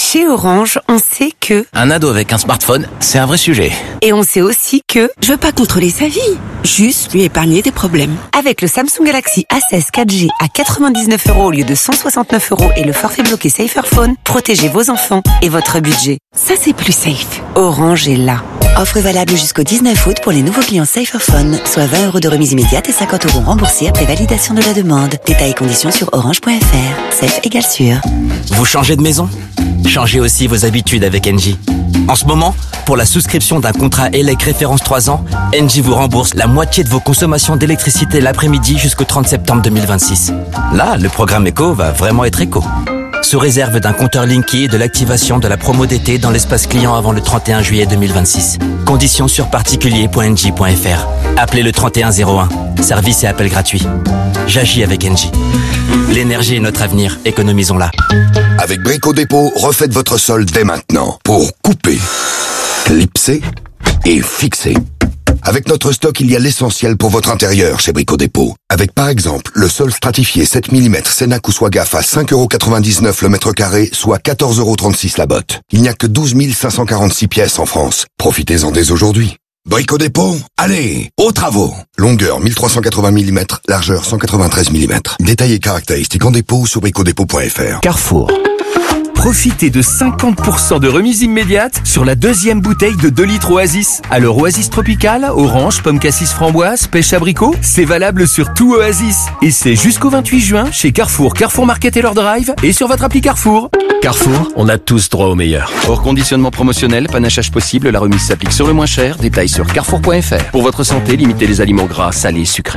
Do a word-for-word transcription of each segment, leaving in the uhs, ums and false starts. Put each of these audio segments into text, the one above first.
Chez Orange, on sait que... Un ado avec un smartphone, c'est un vrai sujet. Et on sait aussi que... Je veux pas contrôler sa vie, juste lui épargner des problèmes. Avec le Samsung Galaxy A seize quatre G à quatre-vingt-dix-neuf euros au lieu de cent soixante-neuf euros et le forfait bloqué Saferphone, protégez vos enfants et votre budget. Ça, c'est plus safe. Orange est là. Offre valable jusqu'au dix-neuf août pour les nouveaux clients Saferphone, soit vingt euros de remise immédiate et cinquante euros remboursés après validation de la demande. Détails et conditions sur orange point f r. Safe égale sûr. Vous changez de maison ? Changez aussi vos habitudes avec Engie. En ce moment, pour la souscription d'un contrat E L E C référence trois ans, Engie vous rembourse la moitié de vos consommations d'électricité l'après-midi jusqu'au trente septembre deux mille vingt-six. Là, le programme Éco va vraiment être éco. Sous réserve d'un compteur Linky et de l'activation de la promo d'été dans l'espace client avant le trente et un juillet deux mille vingt-six. Conditions sur particulier point engie point f r. Appelez le trente et un zéro un. Service et appel gratuit. J'agis avec Engie. L'énergie est notre avenir, économisons-la. Avec Brico Dépôt, refaites votre sol dès maintenant pour couper, clipser et fixer. Avec notre stock, il y a l'essentiel pour votre intérieur chez Brico Dépôt. Avec par exemple le sol stratifié sept millimètres Cenac ou Swagaf à cinq euros quatre-vingt-dix-neuf le mètre carré, soit quatorze euros trente-six la botte. Il n'y a que douze mille cinq cent quarante-six pièces en France. Profitez-en dès aujourd'hui. Brico Dépôt, allez, aux travaux. Longueur mille trois cent quatre-vingts millimètres, largeur cent quatre-vingt-treize millimètres. Détails et caractéristiques en dépôt sur brico dépôt point f r. Carrefour. Profitez de cinquante pour cent de remise immédiate sur la deuxième bouteille de deux litres Oasis. Alors Oasis Tropical, orange, pomme cassis framboise, pêche abricot, c'est valable sur tout Oasis. Et c'est jusqu'au vingt-huit juin chez Carrefour, Carrefour Market et leur drive et sur votre appli Carrefour. Carrefour, on a tous droit au meilleur. Hors conditionnement promotionnel, panachage possible, la remise s'applique sur le moins cher. Détails sur carrefour point f r. Pour votre santé, limitez les aliments gras, salés, sucrés.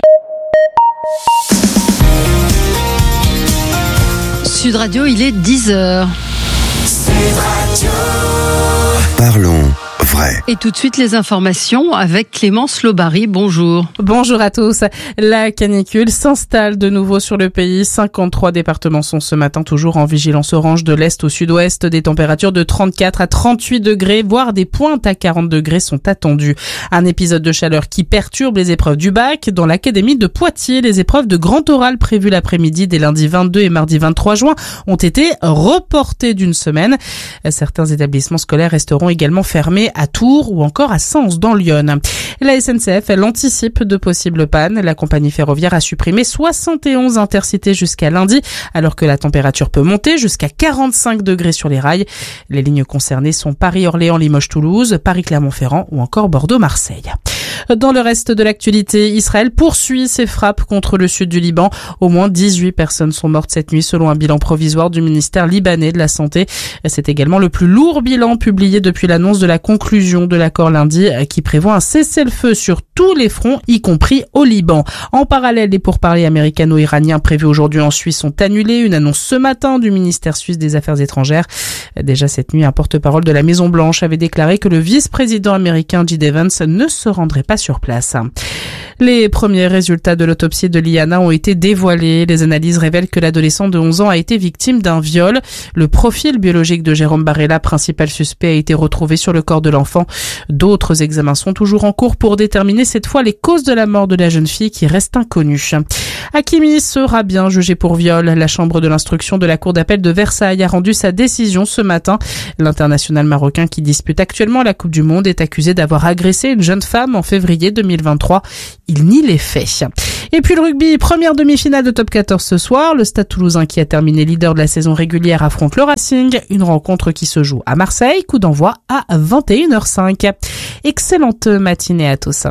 Sud Radio, il est dix heures. Parlons vrai. Et tout de suite, les informations avec Clémence Lobary. Bonjour. Bonjour à tous. La canicule s'installe de nouveau sur le pays. cinquante-trois départements sont ce matin toujours en vigilance orange de l'est au sud-ouest. Des températures de trente-quatre à trente-huit degrés, voire des pointes à quarante degrés sont attendues. Un épisode de chaleur qui perturbe les épreuves du bac. Dans l'académie de Poitiers, les épreuves de grand oral prévues l'après-midi des lundis vingt-deux et mardi vingt-trois juin ont été reportées d'une semaine. Certains établissements scolaires resteront également fermés à Tours ou encore à Sens dans l'Yonne. La S N C F, elle anticipe de possibles pannes. La compagnie ferroviaire a supprimé soixante et onze intercités jusqu'à lundi, alors que la température peut monter jusqu'à quarante-cinq degrés sur les rails. Les lignes concernées sont Paris-Orléans-Limoges-Toulouse, Paris-Clermont-Ferrand ou encore Bordeaux-Marseille. Dans le reste de l'actualité, Israël poursuit ses frappes contre le sud du Liban. Au moins dix-huit personnes sont mortes cette nuit selon un bilan provisoire du ministère libanais de la Santé. C'est également le plus lourd bilan publié depuis l'annonce de la conclusion de l'accord lundi qui prévoit un cessez-le-feu sur tous les fronts, y compris au Liban. En parallèle, les pourparlers américano-iraniens prévus aujourd'hui en Suisse sont annulés. Une annonce ce matin du ministère suisse des Affaires étrangères. Déjà cette nuit, un porte-parole de la Maison-Blanche avait déclaré que le vice-président américain J D Vance ne se rendrait pas sur place. Les premiers résultats de l'autopsie de Liana ont été dévoilés. Les analyses révèlent que l'adolescent de onze ans a été victime d'un viol. Le profil biologique de Jérôme Barella, principal suspect, a été retrouvé sur le corps de l'enfant. D'autres examens sont toujours en cours pour déterminer cette fois les causes de la mort de la jeune fille qui reste inconnue. Hakimi sera bien jugé pour viol. La chambre de l'instruction de la cour d'appel de Versailles a rendu sa décision ce matin. L'international marocain qui dispute actuellement la Coupe du Monde est accusé d'avoir agressé une jeune femme en février deux mille vingt-trois. Il nie les faits. Et puis le rugby, première demi-finale de top quatorze ce soir. Le Stade Toulousain qui a terminé leader de la saison régulière affronte le Racing. Une rencontre qui se joue à Marseille. Coup d'envoi à vingt et une heures cinq. Excellente matinée à tous.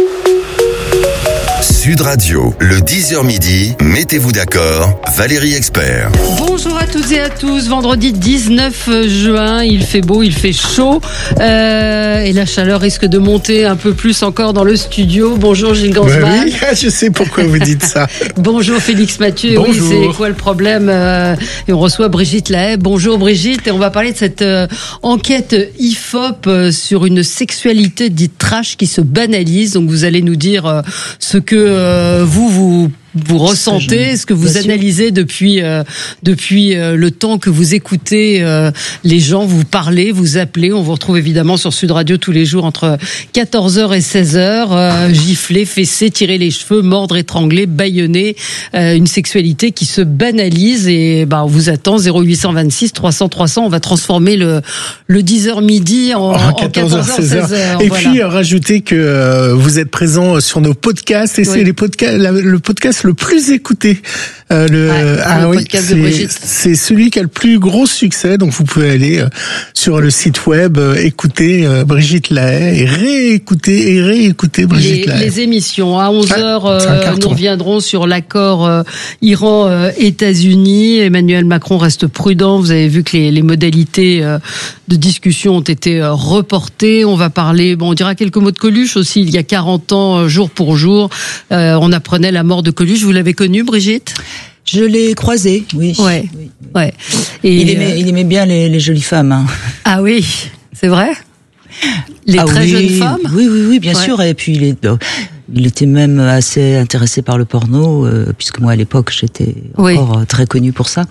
Sud Radio, le dix heures midi, mettez-vous d'accord, Valérie Expert. Bonjour à toutes et à tous. Vendredi dix-neuf juin, il fait beau, il fait chaud euh, et la chaleur risque de monter un peu plus encore dans le studio. Bonjour Gilles Gansman. Bah oui, je sais pourquoi vous dites ça. Bonjour Félix Mathieu. Bonjour. Oui, c'est quoi le problème euh, Et on reçoit Brigitte Lahaye. Bonjour Brigitte. Et on va parler de cette euh, enquête I F O P euh, sur une sexualité dite trash qui se banalise. Donc vous allez nous dire euh, ce que Euh, vous, vous vous ressentez, ce que vous analysez depuis euh, depuis euh, le temps que vous écoutez euh, les gens vous parler, vous appeler. On vous retrouve évidemment sur Sud Radio tous les jours entre quatorze heures et seize heures. Euh, gifler, fesser, tirer les cheveux, mordre, étrangler, bâillonner, euh, une sexualité qui se banalise. Et bah on vous attend zéro huit cent vingt-six trois cents trois cents. On va transformer le le dix heures midi en, en quatorze heures seize heures. Et voilà. puis euh, rajouter que euh, vous êtes présent sur nos podcasts et oui. c'est les podcasts, la, le podcast le plus écouté. Euh, le, ouais, ah, le oui, podcast de Brigitte. C'est celui qui a le plus gros succès. Donc vous pouvez aller euh, sur le site web, euh, écouter euh, Brigitte Lahaye et réécouter et réécouter Brigitte les, Lahaye. Les émissions à onze heures, euh, nous reviendrons sur l'accord euh, Iran-États-Unis. Emmanuel Macron reste prudent. Vous avez vu que les, les modalités euh, de discussion ont été euh, reportées. On va parler, bon, on dira quelques mots de Coluche aussi. Il y a quarante ans, euh, jour pour jour, euh, on apprenait la mort de Coluche. Vous l'avez connu, Brigitte ? Je l'ai croisé, oui. Ouais, oui, oui. ouais. Et il aimait, euh... il aimait bien les, les jolies femmes. Hein. Ah oui, c'est vrai ? Les ah très oui, jeunes femmes ? Oui, oui, oui, bien ouais. sûr. Et puis il est, il était même assez intéressé par le porno, euh, puisque moi à l'époque j'étais oui. encore très connue pour ça.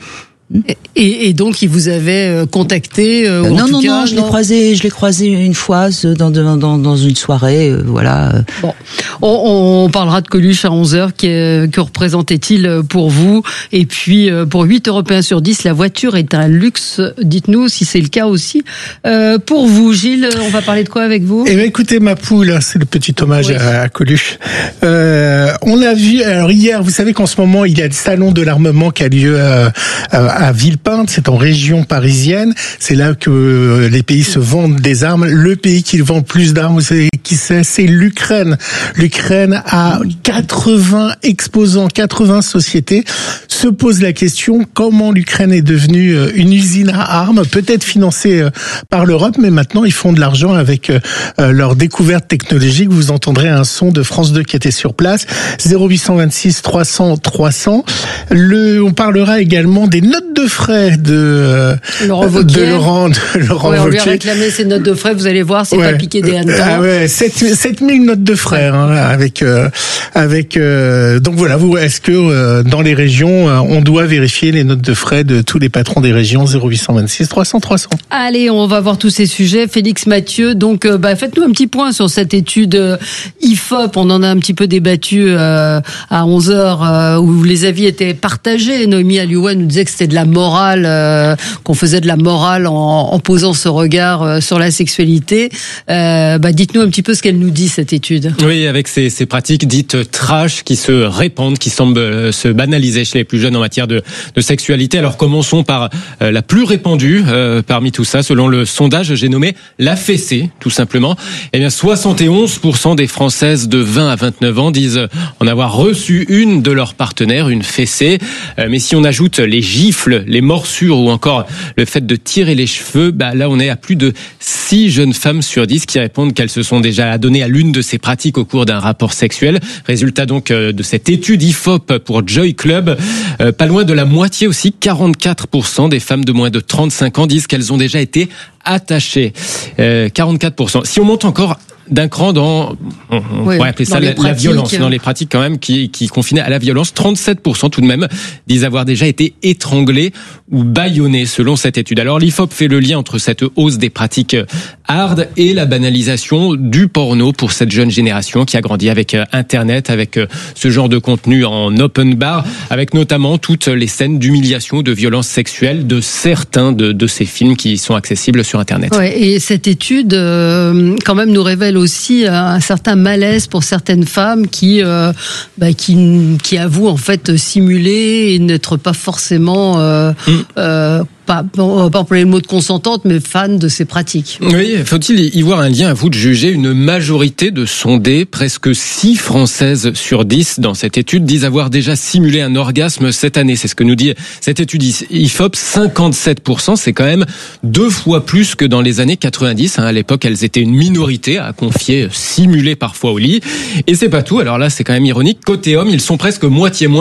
Et, et donc, il vous avait contacté euh, euh, ou Non, en non, tout non, cas, je l'ai croisé, je l'ai croisé une fois dans dans dans une soirée, euh, voilà. Bon, on, on parlera de Coluche à onze heures. Que, que représentait-il pour vous ? Et puis, pour huit Européens sur dix, la voiture est un luxe. Dites-nous si c'est le cas aussi. Euh, pour vous, Gilles, on va parler de quoi avec vous ? Eh bien, écoutez, ma poule, c'est le petit hommage oui. à, à Coluche. Euh, on a vu, alors hier, vous savez qu'en ce moment, il y a le salon de l'armement qui a lieu euh, à Villepinte, c'est en région parisienne. C'est là que les pays se vendent des armes. Le pays qui vend plus d'armes, vous savez qui c'est ? C'est l'Ukraine. L'Ukraine a quatre-vingts exposants, quatre-vingts sociétés. Se pose la question, comment l'Ukraine est devenue une usine à armes, peut-être financée par l'Europe, mais maintenant ils font de l'argent avec leur découverte technologique. Vous entendrez un son de France deux qui était sur place. zéro huit cent vingt-six trois cents trois cents. Le, on parlera également des notes de frais de Laurent Wauquiez. De Laurent, de Laurent ouais, on lui a Wauquiez. réclamé ses notes de frais. Vous allez voir, c'est ouais. pas piqué des hannetons. Ah ouais, sept mille notes de frais hein, avec euh, avec. Euh, donc voilà, vous est-ce que euh, dans les régions, euh, on doit vérifier les notes de frais de tous les patrons des régions zéro huit cent vingt-six trois cents trois cents. Allez, on va voir tous ces sujets. Félix Mathieu, donc euh, bah, faites-nous un petit point sur cette étude euh, I F O P. On en a un petit peu débattu euh, à onze heures euh, où les avis étaient partagés. Noémie Alioua nous disait que c'était de la morale, euh, qu'on faisait de la morale en, en posant ce regard euh, sur la sexualité. Euh, bah, dites-nous un petit peu ce qu'elle nous dit, cette étude. Oui, avec ces, ces pratiques dites trash qui se répandent, qui semblent se banaliser chez les plus jeunes en matière de, de sexualité. Alors commençons par euh, la plus répandue euh, parmi tout ça, selon le sondage, j'ai nommé la fessée, tout simplement. Eh bien, soixante et onze pour cent des Françaises de vingt à vingt-neuf ans disent en avoir reçu une de leurs partenaires, une fessée. Euh, mais si on ajoute les gifles, les morsures ou encore le fait de tirer les cheveux, bah là on est à plus de six jeunes femmes sur dix qui répondent qu'elles se sont déjà adonnées à l'une de ces pratiques au cours d'un rapport sexuel. Résultat donc de cette étude I F O P pour Joy Club. Euh, pas loin de la moitié aussi, quarante-quatre pour cent des femmes de moins de trente-cinq ans disent qu'elles ont déjà été attachées. Euh, quarante-quatre pour cent. Si on monte encore d'un cran dans, on, on oui, pourrait appeler ça la, la violence, dans les pratiques quand même qui, qui confinaient à la violence, trente-sept pour cent tout de même disent avoir déjà été étranglés ou bâillonnés selon cette étude. Alors l'I F O P fait le lien entre cette hausse des pratiques hard et la banalisation du porno pour cette jeune génération qui a grandi avec Internet, avec ce genre de contenu en open bar, avec notamment toutes les scènes d'humiliation, de violence sexuelle de certains de, de ces films qui sont accessibles sur Internet. Ouais, et cette étude euh, quand même nous révèle aussi un certain malaise pour certaines femmes qui euh, bah, qui qui avouent en fait simuler et n'être pas forcément euh, mmh. euh, pas, on va pas employer le mot de consentante, mais fan de ces pratiques. Oui, faut-il y voir un lien, à vous de juger? Une majorité de sondés, presque six Françaises sur dix dans cette étude, disent avoir déjà simulé un orgasme cette année. C'est ce que nous dit cette étude I F O P. cinquante-sept pour cent, c'est quand même deux fois plus que dans les années quatre-vingt-dix. À l'époque, elles étaient une minorité à confier simuler parfois au lit. Et c'est pas tout. Alors là, c'est quand même ironique. Côté homme, ils sont presque moitié moins.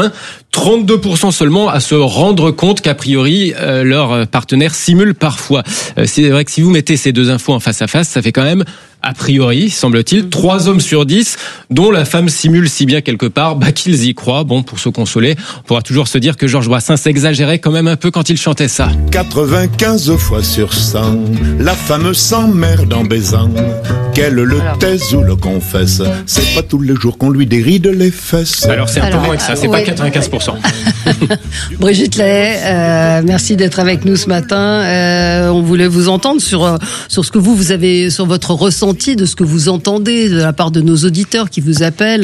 trente-deux pour cent seulement à se rendre compte qu'a priori euh, leur partenaire simule parfois. Euh, c'est vrai que si vous mettez ces deux infos en face à face, ça fait quand même a priori, semble-t-il, trois hommes sur dix dont la femme simule si bien quelque part bah, qu'ils y croient. Bon, pour se consoler, on pourra toujours se dire que Georges Brassens exagérait quand même un peu quand il chantait ça. quatre-vingt-quinze fois sur cent, la femme s'emmerde en baisant. Qu'elle le Alors. taise ou le confesse, c'est pas tous les jours qu'on lui déride les fesses. Alors c'est un Alors, peu moins que ça, c'est euh, pas ouais. quatre-vingt-quinze pour cent. Brigitte Lahaye, euh, merci d'être avec nous ce matin. Euh, on voulait vous entendre sur sur ce que vous vous avez, sur votre ressenti, de ce que vous entendez de la part de nos auditeurs qui vous appellent.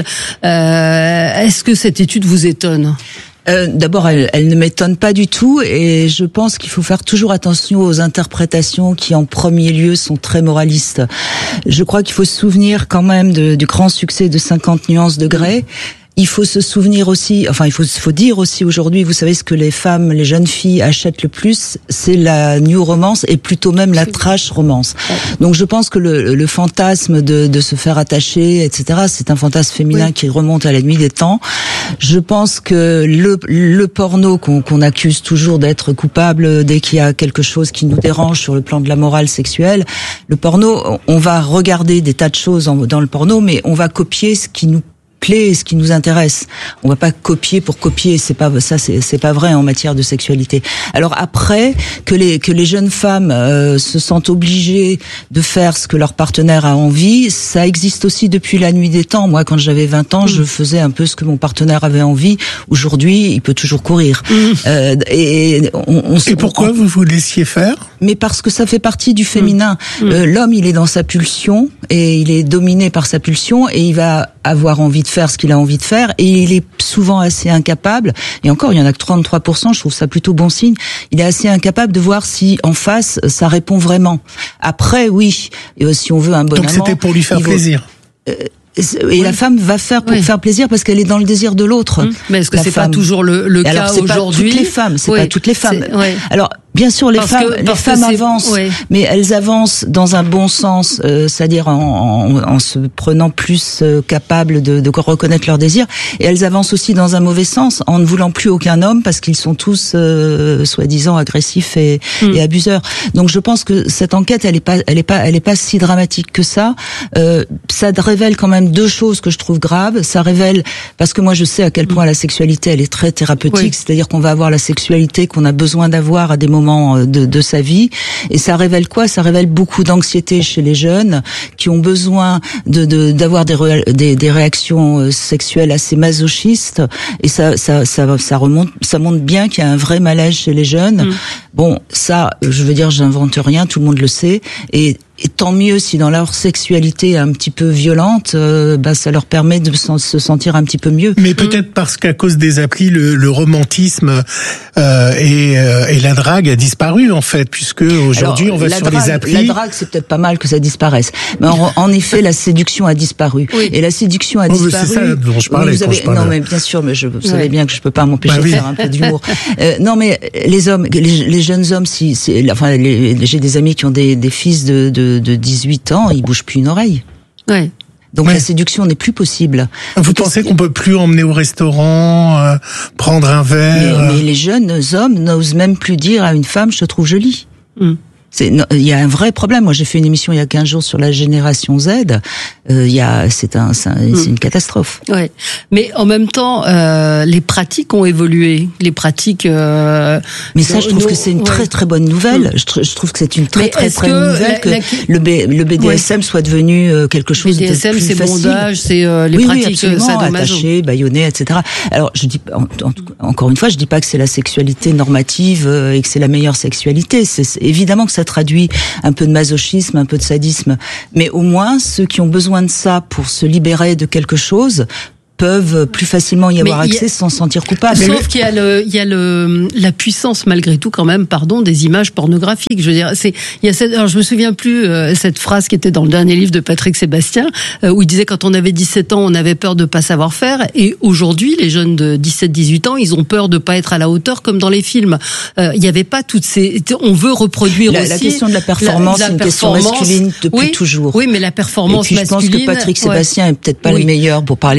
Euh, est-ce que cette étude vous étonne ? Euh, d'abord, elle, elle ne m'étonne pas du tout, et je pense qu'il faut faire toujours attention aux interprétations qui, en premier lieu, sont très moralistes. Je crois qu'il faut se souvenir quand même de, du grand succès de cinquante nuances de Grey. Il faut se souvenir aussi, enfin il faut, faut dire aussi aujourd'hui, vous savez ce que les femmes, les jeunes filles achètent le plus, c'est la new romance et plutôt même la trash romance. Donc je pense que le, le fantasme de, de se faire attacher, et cetera, c'est un fantasme féminin oui. qui remonte à la nuit des temps. Je pense que le, le porno qu'on, qu'on accuse toujours d'être coupable dès qu'il y a quelque chose qui nous dérange sur le plan de la morale sexuelle, le porno, on va regarder des tas de choses en, dans le porno, mais on va copier ce qui nous plaît, ce qui nous intéresse. On va pas copier pour copier, c'est pas ça, c'est, c'est pas vrai en matière de sexualité. Alors après que les que les jeunes femmes euh, se sentent obligées de faire ce que leur partenaire a envie, ça existe aussi depuis la nuit des temps. Moi, quand j'avais vingt ans, mmh. je faisais un peu ce que mon partenaire avait envie. Aujourd'hui, il peut toujours courir. Mmh. Euh, et on, on et pourquoi on, vous vous laissiez faire ? Mais parce que ça fait partie du féminin. Mmh. Euh, l'homme, il est dans sa pulsion et il est dominé par sa pulsion et il va avoir envie de faire ce qu'il a envie de faire, et il est souvent assez incapable, et encore il y en a que trente-trois pour cent, je trouve ça plutôt bon signe, il est assez incapable de voir si en face ça répond vraiment. Après oui, euh, si on veut un bon Donc amant, c'était pour lui faire plaisir euh, et oui. la femme va faire pour oui. faire plaisir parce qu'elle est dans le désir de l'autre. Mmh. Mais est-ce que la c'est femme. pas toujours le, le cas alors, c'est aujourd'hui ? Pas toutes les femmes, c'est oui. pas toutes les femmes. Ouais. Alors bien sûr, les parce femmes, que, les femmes avancent, oui. mais elles avancent dans un bon sens, euh, c'est-à-dire en, en, en se prenant plus euh, capables de, de reconnaître leurs désirs, et elles avancent aussi dans un mauvais sens, en ne voulant plus aucun homme parce qu'ils sont tous euh, soi-disant agressifs et, mm. et abuseurs. Donc je pense que cette enquête, elle est pas, elle est pas, elle est pas si dramatique que ça. Euh, ça révèle quand même deux choses que je trouve graves. Ça révèle, parce que moi je sais à quel point mm. la sexualité, elle est très thérapeutique, oui. c'est-à-dire qu'on va avoir la sexualité qu'on a besoin d'avoir à des moments De, de sa vie, et ça révèle quoi ? Ça révèle beaucoup d'anxiété chez les jeunes qui ont besoin de, de d'avoir des, ré, des des réactions sexuelles assez masochistes, et ça ça ça ça remonte ça montre bien qu'il y a un vrai malaise chez les jeunes. Mmh. Bon, ça, je veux dire, j'invente rien, tout le monde le sait, et Et tant mieux si dans leur sexualité un petit peu violente, euh, bah ça leur permet de se sentir un petit peu mieux. Mais peut-être parce qu'à cause des applis, le, le romantisme euh, et, euh, et la drague a disparu en fait, puisque aujourd'hui Alors, on va sur drague, les applis. La drague, c'est peut-être pas mal que ça disparaisse, mais en, en effet, la séduction a disparu. Oui. Et la séduction a oh, disparu. C'est ça dont je parlais. Vous avez, quand je parlais. Non, mais bien sûr, mais je, vous ouais. savez bien que je peux pas m'empêcher bah, oui. de faire un peu d'humour. euh, non, mais les hommes, les, les jeunes hommes, si, si enfin, les, j'ai des amis qui ont des, des fils de, de, de dix-huit ans, ils bougent plus une oreille. Ouais. Donc ouais. la séduction n'est plus possible. Vous Donc, pensez qu'on peut plus emmener au restaurant, euh, prendre un verre mais, mais les jeunes hommes n'osent même plus dire à une femme je te trouve jolie. Mm. C'est, il y a un vrai problème. Moi, j'ai fait une émission il y a quinze jours sur la génération Z. Euh, il y a, c'est un, c'est, un, mm. c'est une catastrophe. Ouais. Mais en même temps, euh, les pratiques ont évolué. Les pratiques. Euh, mais ça, je trouve nos... que c'est une ouais. très très bonne nouvelle. Mm. Je, je trouve que c'est une très mais très très bonne nouvelle la, que la... le, B, le B D S M ouais. soit devenu quelque chose de plus facile. B D S M, c'est bondage, c'est euh, les oui, pratiques oui, sadomaso. Attaché, bâillonné, et cetera. Alors, je dis en, en, encore une fois, je dis pas que c'est la sexualité normative euh, et que c'est la meilleure sexualité. C'est, c'est évidemment que ça traduit un peu de masochisme, un peu de sadisme. Mais au moins, ceux qui ont besoin de ça pour se libérer de quelque chose peuvent plus facilement y avoir accès a, sans se sentir coupable. Sauf qu'il y a le, il y a le, la puissance malgré tout quand même, pardon, des images pornographiques. Je veux dire, c'est, il y a cette, alors je me souviens plus euh, cette phrase qui était dans le dernier livre de Patrick Sébastien euh, où il disait quand on avait dix-sept ans, on avait peur de pas savoir faire, et aujourd'hui, les jeunes de dix-sept dix-huit ans, ils ont peur de pas être à la hauteur comme dans les films. Euh, il y avait pas toutes ces, on veut reproduire la, aussi. La question de la performance, c'est une question masculine depuis oui, toujours. Oui, mais la performance masculine. Et puis je masculine, pense que Patrick ouais. Sébastien est peut-être pas oui. le meilleur pour parler de la sexualité.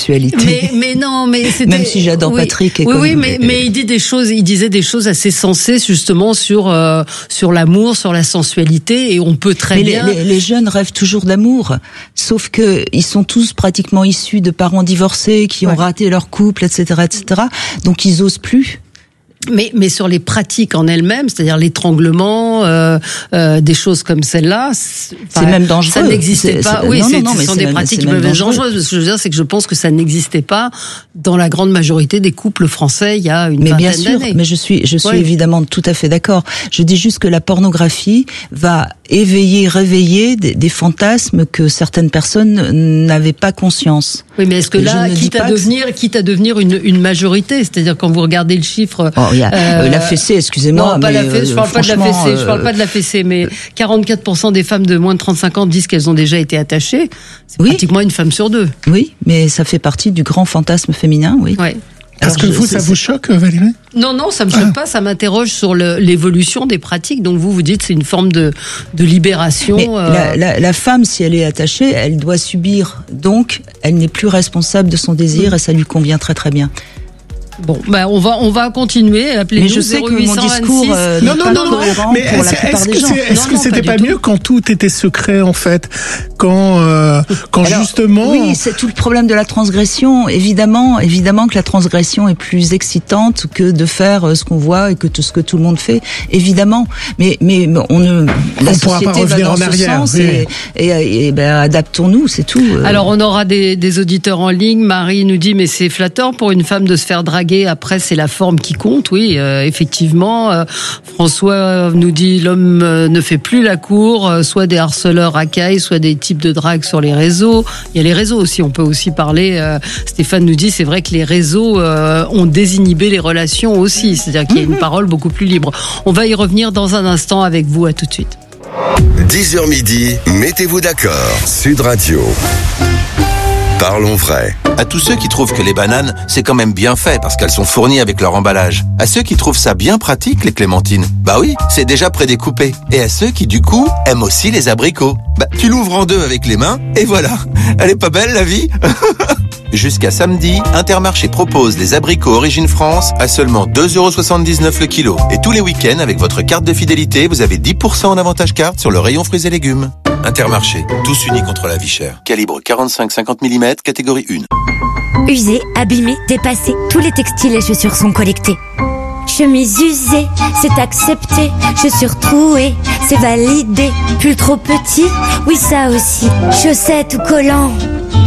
sexualité. Mais, mais non, mais c'était... Même si j'adore oui, Patrick. Et oui, comme... oui, mais, mais il dit des choses, il disait des choses assez sensées justement sur euh, sur l'amour, sur la sensualité, et on peut très mais bien. Les, les, les jeunes rêvent toujours d'amour, sauf que ils sont tous pratiquement issus de parents divorcés qui ont ouais. raté leur couple, et cetera, et cetera. Donc ils osent plus. Mais, mais sur les pratiques en elles-mêmes, c'est-à-dire l'étranglement, euh, euh, des choses comme celle-là, c'est, c'est même dangereux. Ça n'existait pas. C'est, oui, non, c'est, non, non, ce sont des même, pratiques qui peuvent être dangereuses. Ce que je veux dire, c'est que je pense que ça n'existait pas dans la grande majorité des couples français il y a une mais vingtaine bien sûr, d'années. Mais je suis, je suis ouais. évidemment tout à fait d'accord. Je dis juste que la pornographie va éveiller, réveiller des, des fantasmes que certaines personnes n'avaient pas conscience. Oui, mais est-ce que là, quitte à devenir, que... quitte à devenir une, une majorité, c'est-à-dire quand vous regardez le chiffre, oh, il y a, euh, la fessée, excusez-moi, non, pas mais la fessée, je parle pas de la fessée, euh... je parle pas de la fessée, mais quarante-quatre pour cent des femmes de moins de trente-cinq ans disent qu'elles ont déjà été attachées. C'est oui. pratiquement une femme sur deux. Oui, mais ça fait partie du grand fantasme féminin, oui. Ouais. Est-ce que je, vous, ça vous choque, Valérie? Non, non, ça me choque ah. pas. Ça m'interroge sur le, l'évolution des pratiques. Donc vous, vous dites c'est une forme de, de libération. Mais euh... la, la, la femme, si elle est attachée, elle doit subir. Donc, elle n'est plus responsable de son désir mmh. et ça lui convient très très bien. Bon, bah on va on va continuer. Appelez-nous. Mais je sais que mon discours euh, non non non, non mais est-ce, est-ce que, c'est, est-ce non, que non, c'était pas, pas mieux quand tout était secret en fait, quand euh, quand Alors, justement. Oui, c'est tout le problème de la transgression. Évidemment, évidemment que la transgression est plus excitante que de faire ce qu'on voit et que tout ce que tout le monde fait. Évidemment, mais mais on ne. La on société pourra pas revenir va dans en arrière. Ce sens oui. et, et, et ben adaptons-nous, c'est tout. Alors on aura des, des auditeurs en ligne. Marie nous dit mais c'est flatteur pour une femme de se faire draguer. Après, c'est la forme qui compte, oui, euh, effectivement. Euh, François nous dit l'homme euh, ne fait plus la cour, euh, soit des harceleurs racailles, soit des types de drague sur les réseaux. Il y a les réseaux aussi, on peut aussi parler. Euh, Stéphane nous dit c'est vrai que les réseaux euh, ont désinhibé les relations aussi, c'est-à-dire qu'il y a une parole beaucoup plus libre. On va y revenir dans un instant avec vous, à tout de suite. dix heures midi, mettez-vous d'accord. Sud Radio. Parlons vrai. À tous ceux qui trouvent que les bananes, c'est quand même bien fait parce qu'elles sont fournies avec leur emballage. À ceux qui trouvent ça bien pratique, les clémentines. Bah oui, c'est déjà prédécoupé. Et à ceux qui, du coup, aiment aussi les abricots. Bah, tu l'ouvres en deux avec les mains, et voilà. Elle est pas belle, la vie? Jusqu'à samedi, Intermarché propose des abricots Origine France à seulement deux euros soixante-dix-neuf le kilo. Et tous les week-ends, avec votre carte de fidélité, vous avez dix pour cent en avantage carte sur le rayon fruits et légumes. Intermarché, tous unis contre la vie chère. Calibre quarante-cinq à cinquante millimètres, catégorie un. Usés, abîmés, dépassés, tous les textiles et chaussures sont collectés. Chemise usée, c'est accepté. Chaussures trouées, c'est validé. Pull trop petit, oui ça aussi. Chaussettes ou collants,